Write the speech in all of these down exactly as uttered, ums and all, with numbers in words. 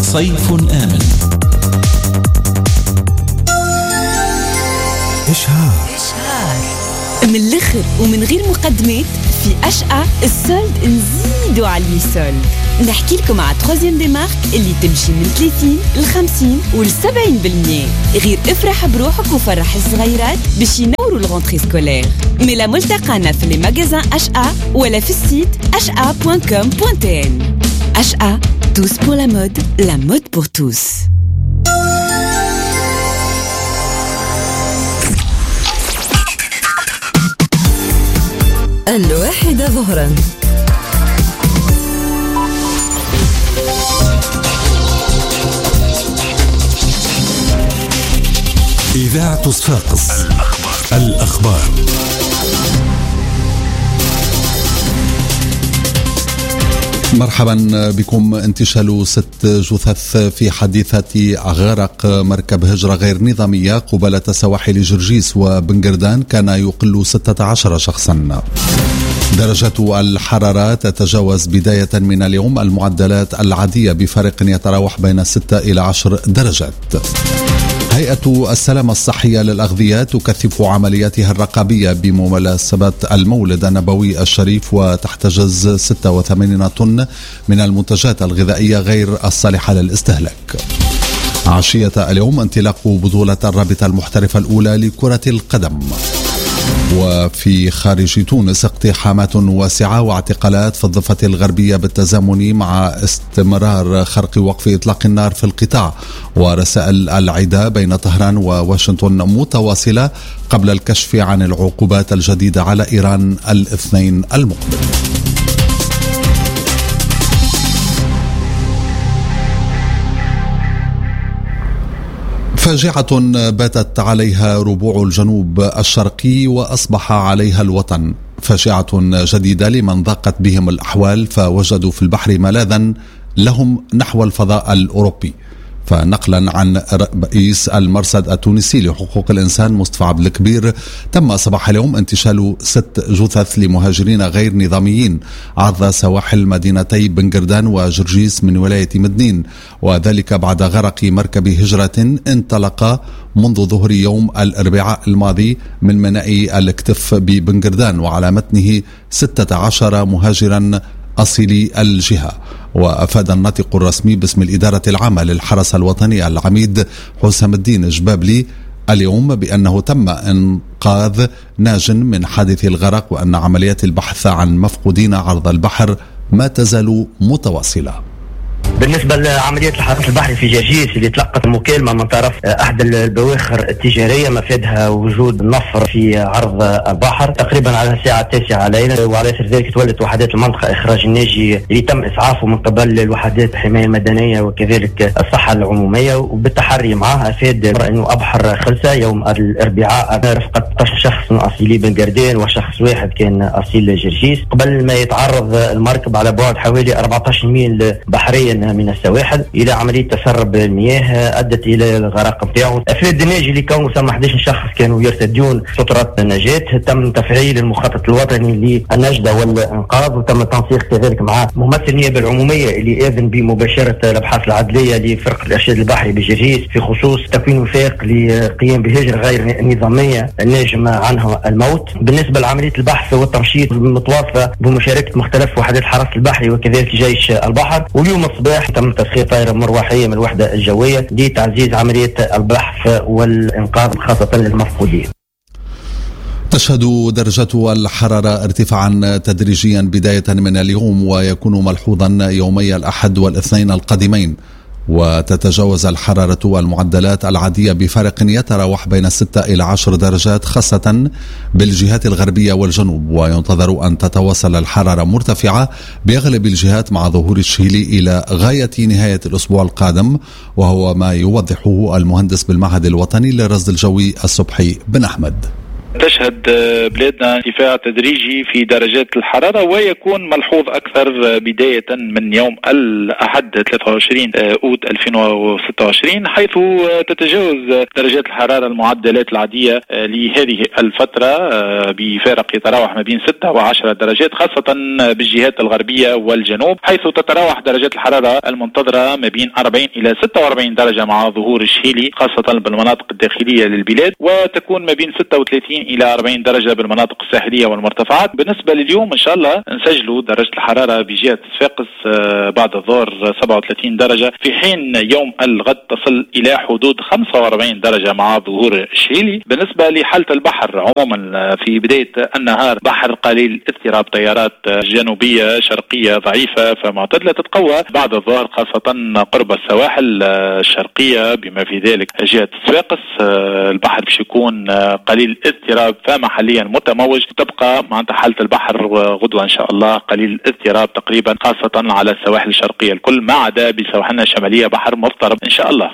صيف آمن. إشهار من الآخر ومن غير مقدمات، في أشقى السولد نزيدوا عليه سولد. نحكي لكم على تروزيام دي مارك اللي تمشي من ثلاثين ل خمسين و سبعين بالمية. غير افرح بروحك وفرح الصغيرات باش ينوروا الغونتري سكولير. ملا ملتقانا في لي ماغازان أشقى ولا في السيت أشقى بوان كوم بوان تي إن. أشقى tous pour la mode, la mode pour tous. الواحدة ظهرا. إذاعة صفاقس. الأخبار, الأخبار. مرحبا بكم. انتشال ست جثث في حادثة غرق مركب هجرة غير نظامية قبالة سواحل جرجيس وبنقردان كان يقل ستة عشر شخصا. درجات الحرارة تتجاوز بداية من اليوم المعدلات العادية بفارق يتراوح بين ستة إلى عشر درجات. هيئة السلامة الصحية للأغذية تكثف عملياتها الرقابية بمناسبة المولد النبوي الشريف وتحتجز ستة وثمانين طن من المنتجات الغذائية غير الصالحة للاستهلاك. عشية اليوم انطلاق بطولة الرابطة المحترفة الأولى لكرة القدم. وفي خارج تونس اقتحامات واسعة واعتقالات في الضفة الغربية بالتزامن مع استمرار خرق وقف إطلاق النار في القطاع، ورسائل العداء بين طهران وواشنطن متواصلة قبل الكشف عن العقوبات الجديدة على إيران الاثنين المقبل. فاجعة باتت عليها ربوع الجنوب الشرقي وأصبح عليها الوطن. فاجعة جديدة لمن ضاقت بهم الأحوال فوجدوا في البحر ملاذا لهم نحو الفضاء الأوروبي. فنقلا عن رئيس المرصد التونسي لحقوق الإنسان مصطفى عبد الكبير، تم صباح اليوم انتشال ست جثث لمهاجرين غير نظاميين عرض سواحل مدينتي بنقردان وجرجيس من ولاية مدنين، وذلك بعد غرق مركب هجرة انطلق منذ ظهر يوم الأربعاء الماضي من ميناء الكتف ببنقردان، وعلى متنه ستة عشر مهاجرا أصيلي الجهة. وأفاد الناطق الرسمي باسم الإدارة العامة للحرس الوطني العميد حسام الدين جبابلي اليوم بأنه تم إنقاذ ناج من حادث الغرق، وأن عمليات البحث عن مفقودين عرض البحر ما تزال متواصلة. بالنسبة لعملية الحرس البحري في جرجيس اللي تلقت مكالمة من طرف أحد البواخر التجارية مفادها وجود نفر في عرض البحر تقريبا على الساعة التاسعة ليلا، وعلى أثر ذلك تولت وحدات المنطقة إخراج الناجي اللي تم إسعافه من قبل الوحدات الحماية المدنية وكذلك الصحة العمومية، وبالتحري معه أفاد أنه أبحر خلصة يوم الأربعاء رفقة شخص أصيلي بنقردان وشخص واحد كان أصيل جرجيس قبل ما يتعرض المركب على بعد حوالي أربعة عشر ميل بحريا من السواحل الى عمليه تسرب المياه ادت الى الغرق نتاعو. افاد الناجي اللي كانوا ثم أحد عشر شخص كانوا يرتدون سترات النجاه. تم تفعيل المخطط الوطني للنجده والانقاذ، وتم التنسيق كذلك مع ممثل النيابه العموميه اللي اذن بمباشره الابحاث العدليه لفرقه الارشاد البحري بجرجيس في خصوص تكوين وفاق للقيام بهجره غير نظاميه الناجمه عنها الموت. بالنسبه لعمليه البحث والترشيد المتواصله بمشاركه مختلف وحدات الحرس البحري وكذلك جيش البحر، واليوم الصباح تم تسخير طائرة مروحية من الوحدة الجوية لتعزيز عملية البحث والإنقاذ خاصة للمفقودين. تشهد درجة الحرارة ارتفاعا تدريجيا بداية من اليوم، ويكون ملحوظا يومي الأحد والاثنين القادمين، وتتجاوز الحرارة المعدلات العادية بفارق يتراوح بين ستة إلى عشر درجات خاصة بالجهات الغربية والجنوب، وينتظر أن تتواصل الحرارة مرتفعة بأغلب الجهات مع ظهور الشهيل إلى غاية نهاية الأسبوع القادم، وهو ما يوضحه المهندس بالمعهد الوطني للرصد الجوي الصبحي بن أحمد. تشهد بلادنا ارتفاع تدريجي في درجات الحرارة، ويكون ملحوظ أكثر بداية من يوم الأحد ثلاثة وعشرين أوت ألفين وستة وعشرين، حيث تتجاوز درجات الحرارة المعدلات العادية لهذه الفترة بفارق يتراوح ما بين ستة وعشرة درجات، خاصة بالجهات الغربية والجنوب، حيث تتراوح درجات الحرارة المنتظرة ما بين أربعين إلى ستة وأربعين درجة مع ظهور الشيلي خاصة بالمناطق الداخلية للبلاد، وتكون ما بين ستة وثلاثين إلى أربعين درجة بالمناطق الساحلية والمرتفعات. بالنسبة لليوم إن شاء الله نسجلوا درجة الحرارة بجهة صفاقس بعد الظهر سبعة وثلاثين درجة، في حين يوم الغد تصل إلى حدود خمسة وأربعين درجة مع ظهور الشيلي. بالنسبة لحالة البحر عموما في بداية النهار بحر قليل اضطراب، تيارات جنوبية شرقية ضعيفة فمعتدلة تتقوى بعد الظهر خاصة قرب السواحل الشرقية بما في ذلك جهة صفاقس. البحر باش يكون قليل اضطراب فمحليا متموج، تبقى معناتها حالة البحر غدوة إن شاء الله قليل اضطراب تقريبا خاصة على السواحل الشرقية الكل، ما عدا بسواحلنا الشمالية بحر مضطرب إن شاء الله.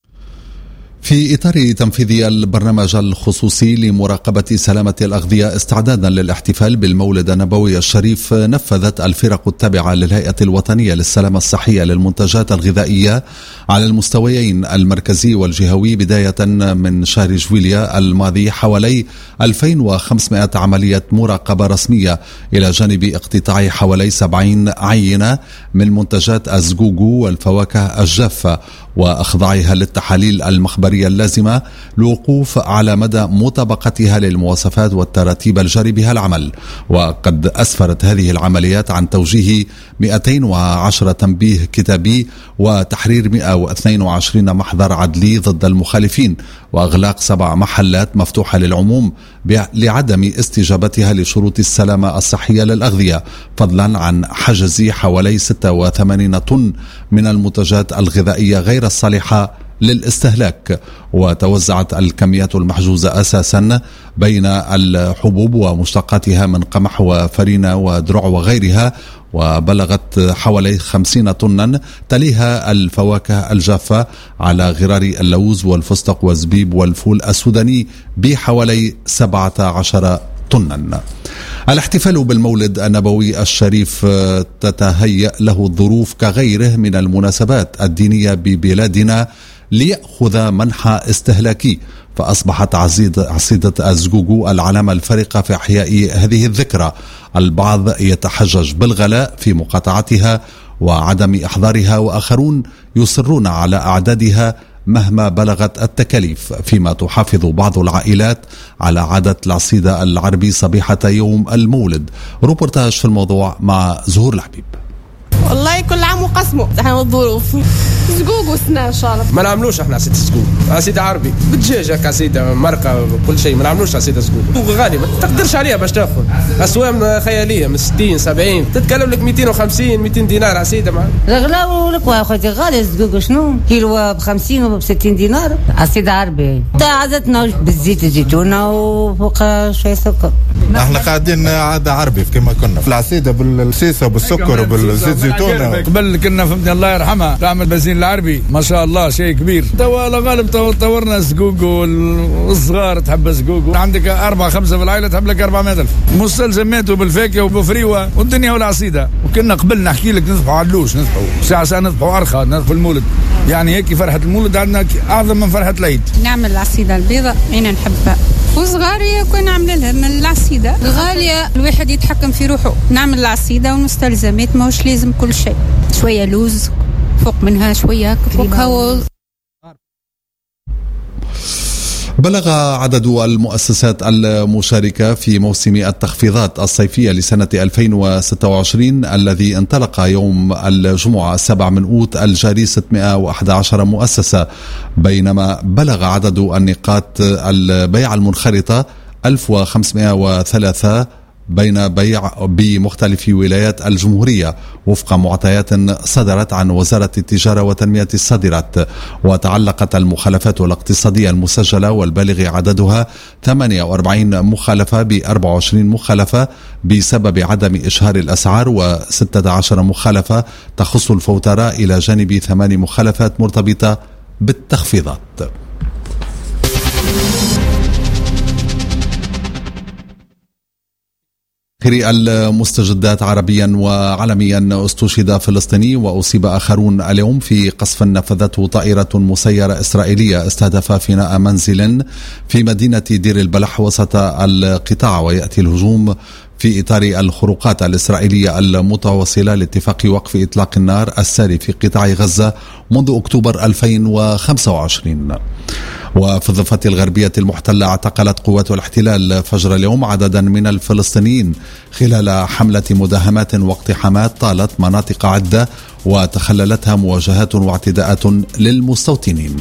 في إطار تنفيذ البرنامج الخصوصي لمراقبة سلامة الأغذية استعدادا للاحتفال بالمولد النبوي الشريف، نفذت الفرق التابعة للهيئة الوطنية للسلامة الصحية للمنتجات الغذائية على المستويين المركزي والجهوي بداية من شهر جويليا الماضي حوالي ألفين وخمسمائة عملية مراقبة رسمية، إلى جانب اقتطاع حوالي سبعين عينة من منتجات الزقوق والفواكه الجافة وأخضاعها للتحاليل المخبرية اللازمة للوقوف على مدى مطابقتها للمواصفات والتراتيب الجاري بها العمل. وقد أسفرت هذه العمليات عن توجيه مئتين وعشرة تنبيه كتابي وتحرير مئة واثنين وعشرين محضر عدلي ضد المخالفين، وأغلاق سبع محلات مفتوحة للعموم لعدم استجابتها لشروط السلامة الصحية للأغذية، فضلا عن حجز حوالي ستة وثمانين طن من المنتجات الغذائية غير الصالحة للاستهلاك. وتوزعت الكميات المحجوزة أساسا بين الحبوب ومشتقاتها من قمح وفرينة ودرع وغيرها، وبلغت حوالي خمسين طنا، تليها الفواكه الجافة على غرار اللوز والفستق والزبيب والفول السوداني بحوالي سبعة عشر طنا. الاحتفال بالمولد النبوي الشريف تتهيأ له الظروف كغيره من المناسبات الدينية ببلادنا ليأخذ منحى استهلاكي، فأصبحت عصيدة الزقوق العلامة الفارقة في إحياء هذه الذكرى. البعض يتحجج بالغلاء في مقاطعتها وعدم إحضارها، وآخرون يصرون على أعدادها مهما بلغت التكاليف، فيما تحافظ بعض العائلات على عادة العصيدة العربي صبيحة يوم المولد. روبورتاج في الموضوع مع زهور الحبيب. والله كل عام وقسمه احنا والظروف زقوق وسنا ان شاء الله. ما نعملوش احنا عصيدة زقوق، عصيدة عربي بالدجاج هكا، عصيدة مرقة كل شيء، ما نعملوش عصيدة زقوق. غالي ما تقدرش عليها باش تاخذ، اسواق خيالية من ستين سبعين، تتكلم لك مئتين وخمسين مئتين دينار عصيدة. مع غلاو لك واخوتي غالي الزقوق، شنو كيلو ب خمسين وب ستين دينار عصيدة عربي، تاع عادتنا بالزيت الزيتونة وفوق شوية سكر. احنا قاعدين عادة عربي كما كنا في العصيدة بالسيسة وبالسكر وبالزيت زيتونة. قبل كنا فهمتني الله يرحمها تعمل بنزين العربي ما شاء الله شيء كبير. توا غالب طورنا الزقوق والصغار تحب الزقوق، عندك أربعة خمسة في العائلة تحب لك أربعمائة ألف مستلزمات وبالفاكهة وبفريوة والدنيا والعصيدة. وكنا قبل نحكي لك نذبحوا عدلوش، نذبحوا ساعة ساعة نذبحوا أرخى، نذبحوا المولد، يعني هيك فرحة المولد عندنا أعظم من فرحة العيد. نعمل العصيدة البيضاء أنا نحبها، وصغاري كنا نعمل لها من العصيدة الغالية، الواحد يتحكم في روحه. نعمل العصيدة والمستلزمات ماهوش لازم كل شيء، شوية لوز فوق منها شوية كوكاو. بلغ عدد المؤسسات المشاركة في موسم التخفيضات الصيفية لسنة ألفين وستة وعشرين الذي انطلق يوم الجمعة السابع من أوت الجاري ستمائة وأحد عشر مؤسسة، بينما بلغ عدد النقاط البيع المنخرطة ألف وخمسمائة وثلاثة بين بيع بمختلف ولايات الجمهورية وفق معطيات صدرت عن وزارة التجارة وتنمية الصادرات. وتعلقت المخالفات الاقتصادية المسجلة والبالغ عددها ثمانية وأربعين مخالفة ب أربعة وعشرين مخالفة بسبب عدم إشهار الأسعار، وستة عشر مخالفة تخص الفوترة، إلى جانب ثمان مخالفات مرتبطة بالتخفيضات. المستجدات عربيا وعالميا استشهد فلسطيني وأصيب آخرون اليوم في قصف نفذته طائرة مسيرة إسرائيلية استهدف فناء منزل في مدينة دير البلح وسط القطاع، ويأتي الهجوم في إطار الخروقات الإسرائيلية المتواصلة لاتفاق وقف إطلاق النار الساري في قطاع غزة منذ أكتوبر ألفين وخمسة وعشرين. وفي الضفة الغربية المحتلة اعتقلت قوات الاحتلال فجر اليوم عددا من الفلسطينيين خلال حملة مداهمات واقتحامات طالت مناطق عدة وتخللتها مواجهات واعتداءات للمستوطنين.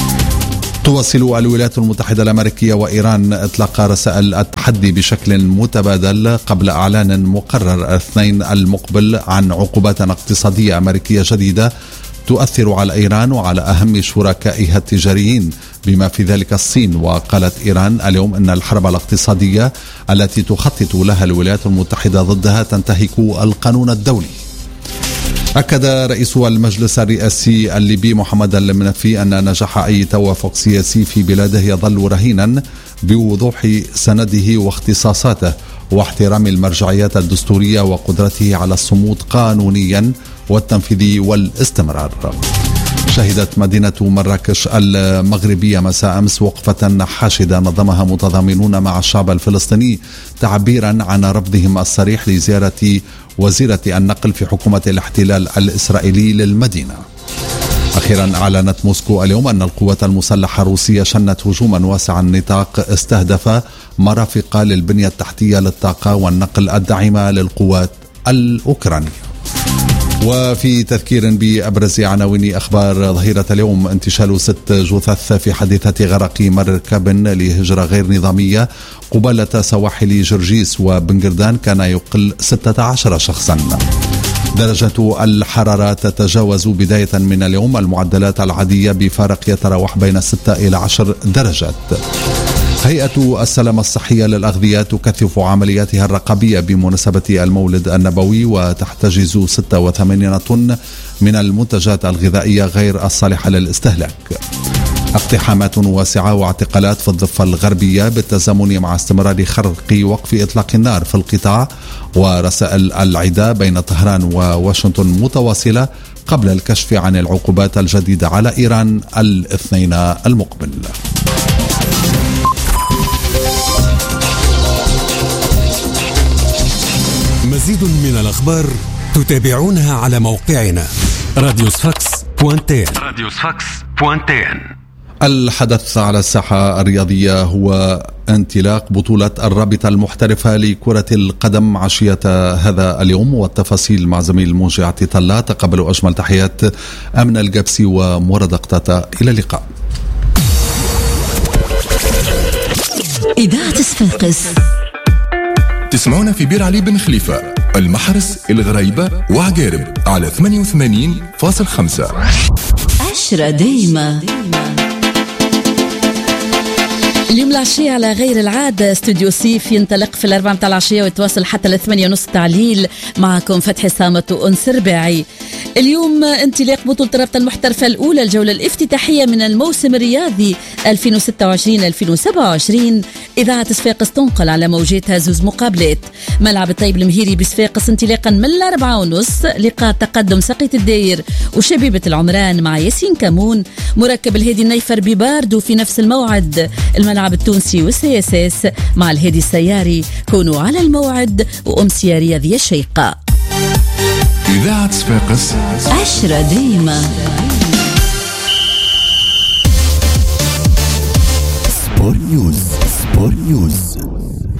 تواصل الولايات المتحدة الأمريكية وإيران إطلاق رسائل التحدي بشكل متبادل قبل إعلان مقرر الاثنين المقبل عن عقوبات اقتصادية أمريكية جديدة تؤثر على إيران وعلى أهم شركائها التجاريين بما في ذلك الصين. وقالت إيران اليوم أن الحرب الاقتصادية التي تخطط لها الولايات المتحدة ضدها تنتهك القانون الدولي. أكد رئيس المجلس الرئاسي الليبي محمد المنفي أن نجاح أي توافق سياسي في بلاده يظل رهينا بوضوح سنده واختصاصاته واحترام المرجعيات الدستورية وقدرته على الصمود قانونيا والتنفيذ والاستمرار. شهدت مدينة مراكش المغربية مساء أمس وقفة حاشدة نظمها متضامنون مع الشعب الفلسطيني تعبيرا عن رفضهم الصريح لزيارة وزيرة النقل في حكومة الاحتلال الإسرائيلي للمدينة. أخيرا أعلنت موسكو اليوم أن القوات المسلحة الروسية شنت هجوما واسع النطاق استهدف مرافق للبنية التحتية للطاقة والنقل الداعمة للقوات الأوكرانية. وفي تذكير بأبرز عناوين أخبار ظهيرة اليوم: انتشال ست جثث في حادثة غرق مركب لهجرة غير نظامية قبالة سواحل جرجيس وبنغردان كان يقل ستة عشر شخصا. درجة الحرارة تتجاوز بداية من اليوم المعدلات العادية بفارق يتراوح بين ستة إلى عشر درجات. هيئة السلامة الصحية للأغذية تكثف عملياتها الرقابية بمناسبة المولد النبوي وتحتجز ستة وثمانين طن من المنتجات الغذائية غير الصالحة للاستهلاك. اقتحامات واسعة واعتقالات في الضفة الغربية بالتزامن مع استمرار خرق وقف إطلاق النار في القطاع، ورسائل العداء بين طهران وواشنطن متواصلة قبل الكشف عن العقوبات الجديدة على إيران الاثنين المقبل. مزيد من الأخبار تتابعونها على موقعنا راديو سفاكس بوانتين. راديو سفاكس بوانتين. الحدث على الساحة الرياضية هو انطلاق بطولة الرابطة المحترفة لكرة القدم عشية هذا اليوم، والتفاصيل مع زميل موجي عطية الله. تقبلوا أجمل تحيات أمن الجبسي ومورد قطاطة. إلى اللقاء. إذاعة صفاقس تسمعونا في بير علي بن خليفة، المحرس، الغريبة وعقارب على ثمانية وثمانين فاصلة خمسة. عشرة دايما. اليوم العشية على غير العادة استوديو سيف ينطلق في الأربعة متاع العشية ويتواصل حتى لثمانية ونص تعليل. معكم فتحي صامت وأنس رباعي. اليوم انطلاق بطولة الرابطة المحترفة الأولى، الجولة الافتتاحية من الموسم الرياضي ألفين وستة وعشرين ألفين وسبعة وعشرين. إذاعة صفاقس تنقل على موجاتها زوز مقابلات. ملعب الطيب المهيري بصفاقس انطلاقا من الأربعة ونص، لقاء تقدم سقية الداير وشبيبة العمران مع ياسين كامون. مركب الهادي النيفر بباردو في نفس الموعد. الملعب التونسي والسياساس مع الهادي السياري. كونوا على الموعد وأمسية رياضية شيقة. إذاعة صفاقس عشرة دايما. سبور نيوز. سبور نيوز.